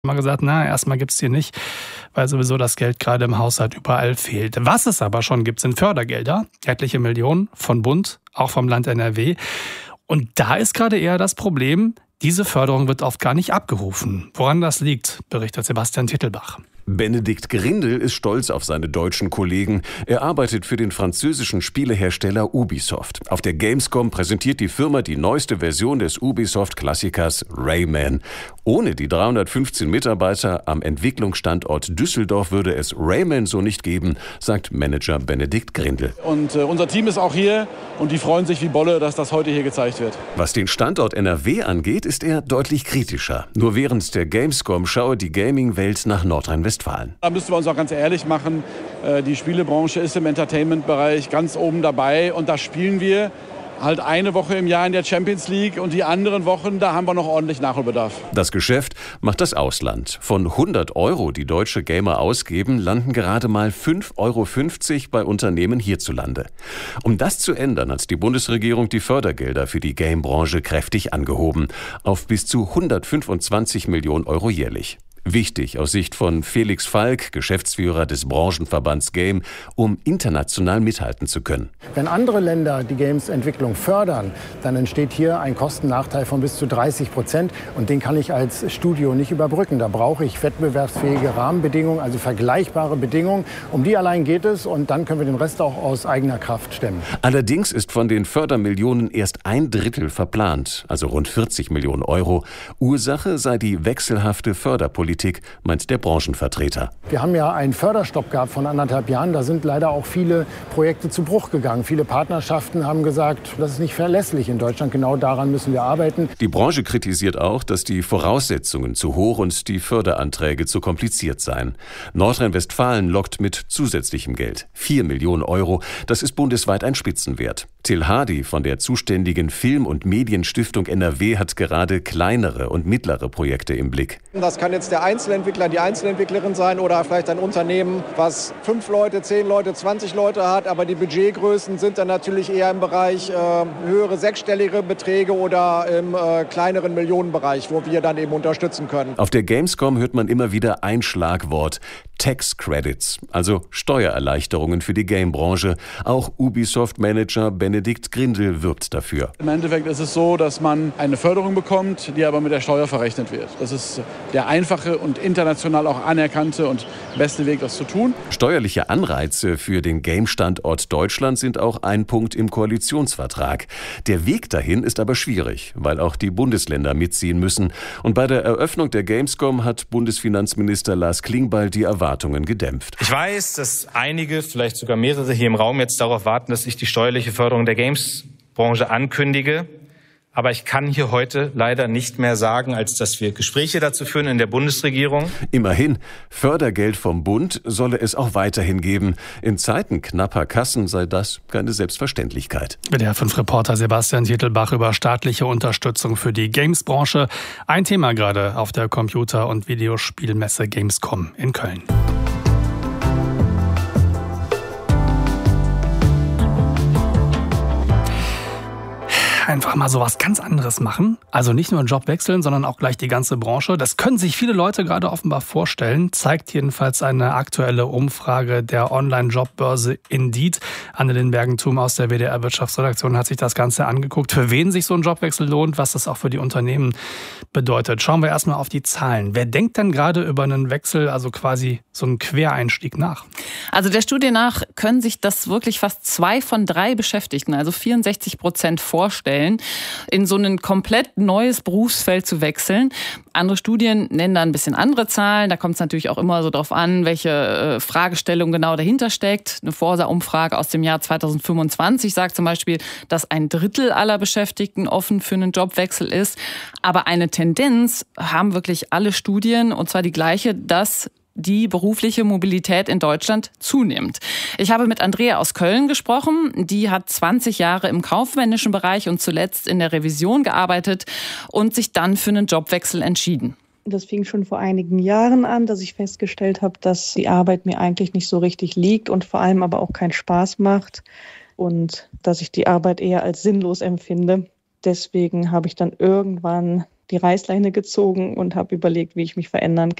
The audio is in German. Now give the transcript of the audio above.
Mal gesagt, erstmal gibt es die nicht, weil sowieso das Geld gerade im Haushalt überall fehlt. Was es aber schon gibt, sind Fördergelder, etliche Millionen von Bund, auch vom Land NRW. Und da ist gerade eher das Problem, diese Förderung wird oft gar nicht abgerufen. Woran das liegt, berichtet Sebastian Tittelbach. Benedikt Grindel ist stolz auf seine deutschen Kollegen. Er arbeitet für den französischen Spielehersteller Ubisoft. Auf der Gamescom präsentiert die Firma die neueste Version des Ubisoft-Klassikers Rayman. Ohne die 315 Mitarbeiter am Entwicklungsstandort Düsseldorf würde es Rayman so nicht geben, sagt Manager Benedikt Grindel. Und unser Team ist auch hier und die freuen sich wie Bolle, dass das heute hier gezeigt wird. Was den Standort NRW angeht, ist er deutlich kritischer. Nur während der Gamescom schaue die Gaming-Welt nach Nordrhein-Westfalen. Da müssen wir uns auch ganz ehrlich machen, die Spielebranche ist im Entertainment-Bereich ganz oben dabei und da spielen wir halt eine Woche im Jahr in der Champions League und die anderen Wochen, da haben wir noch ordentlich Nachholbedarf. Das Geschäft macht das Ausland. Von 100 €, die deutsche Gamer ausgeben, landen gerade mal 5,50 € bei Unternehmen hierzulande. Um das zu ändern, hat die Bundesregierung die Fördergelder für die Gamebranche kräftig angehoben, auf bis zu 125 Millionen € jährlich. Wichtig aus Sicht von Felix Falk, Geschäftsführer des Branchenverbands Game, um international mithalten zu können. Wenn andere Länder die Games-Entwicklung fördern, dann entsteht hier ein Kostennachteil von bis zu 30% und den kann ich als Studio nicht überbrücken. Da brauche ich wettbewerbsfähige Rahmenbedingungen, also vergleichbare Bedingungen. Um die allein geht es und dann können wir den Rest auch aus eigener Kraft stemmen. Allerdings ist von den Fördermillionen erst 1/3 verplant, also rund 40 Millionen €. Ursache sei die wechselhafte Förderpolitik, meint der Branchenvertreter. Wir haben ja einen Förderstopp gehabt von 1,5 Jahren. Da sind leider auch viele Projekte zu Bruch gegangen. Viele Partnerschaften haben gesagt, das ist nicht verlässlich in Deutschland. Genau daran müssen wir arbeiten. Die Branche kritisiert auch, dass die Voraussetzungen zu hoch und die Förderanträge zu kompliziert seien. Nordrhein-Westfalen lockt mit zusätzlichem Geld. 4 Millionen €. Das ist bundesweit ein Spitzenwert. Till Hardy von der zuständigen Film- und Medienstiftung NRW hat gerade kleinere und mittlere Projekte im Blick. Das kann jetzt der Einzelentwickler, die Einzelentwicklerin sein oder vielleicht ein Unternehmen, was 5 Leute, 10 Leute, 20 Leute hat. Aber die Budgetgrößen sind dann natürlich eher im Bereich höhere sechsstellige Beträge oder im kleineren Millionenbereich, wo wir dann eben unterstützen können. Auf der Gamescom hört man immer wieder ein Schlagwort: Tax Credits, also Steuererleichterungen für die Gamebranche. Auch Ubisoft-Manager Benedikt Grindel wirbt dafür. Im Endeffekt ist es so, dass man eine Förderung bekommt, die aber mit der Steuer verrechnet wird. Das ist der einfache und international auch anerkannte und beste Weg, das zu tun. Steuerliche Anreize für den Game-Standort Deutschland sind auch ein Punkt im Koalitionsvertrag. Der Weg dahin ist aber schwierig, weil auch die Bundesländer mitziehen müssen. Und bei der Eröffnung der Gamescom hat Bundesfinanzminister Lars Klingbeil die Erwartungen gedämpft. Ich weiß, dass einige, vielleicht sogar mehrere hier im Raum jetzt darauf warten, dass ich die steuerliche Förderung der Games-Branche ankündige. Aber ich kann hier heute leider nicht mehr sagen, als dass wir Gespräche dazu führen in der Bundesregierung. Immerhin, Fördergeld vom Bund solle es auch weiterhin geben. In Zeiten knapper Kassen sei das keine Selbstverständlichkeit. Der 5-Reporter Sebastian Tittelbach über staatliche Unterstützung für die Games-Branche. Ein Thema gerade auf der Computer- und Videospielmesse Gamescom in Köln. Einfach mal so was ganz anderes machen. Also nicht nur einen Job wechseln, sondern auch gleich die ganze Branche. Das können sich viele Leute gerade offenbar vorstellen. Zeigt jedenfalls eine aktuelle Umfrage der Online-Jobbörse Indeed. Annelien Bergentum aus der WDR-Wirtschaftsredaktion hat sich das Ganze angeguckt, für wen sich so ein Jobwechsel lohnt, was das auch für die Unternehmen bedeutet. Schauen wir erstmal auf die Zahlen. Wer denkt denn gerade über einen Wechsel, also quasi so einen Quereinstieg nach? Also der Studie nach können sich das wirklich fast 2 von 3 Beschäftigten, also 64% vorstellen, in so ein komplett neues Berufsfeld zu wechseln. Andere Studien nennen da ein bisschen andere Zahlen. Da kommt es natürlich auch immer so drauf an, welche Fragestellung genau dahinter steckt. Eine Forsa-Umfrage aus dem Jahr 2025 sagt zum Beispiel, dass 1/3 aller Beschäftigten offen für einen Jobwechsel ist. Aber eine Tendenz haben wirklich alle Studien, und zwar die gleiche, dass die berufliche Mobilität in Deutschland zunimmt. Ich habe mit Andrea aus Köln gesprochen. Die hat 20 Jahre im kaufmännischen Bereich und zuletzt in der Revision gearbeitet und sich dann für einen Jobwechsel entschieden. Das fing schon vor einigen Jahren an, dass ich festgestellt habe, dass die Arbeit mir eigentlich nicht so richtig liegt und vor allem aber auch keinen Spaß macht und dass ich die Arbeit eher als sinnlos empfinde. Deswegen habe ich dann irgendwann die Reißleine gezogen und habe überlegt, wie ich mich verändern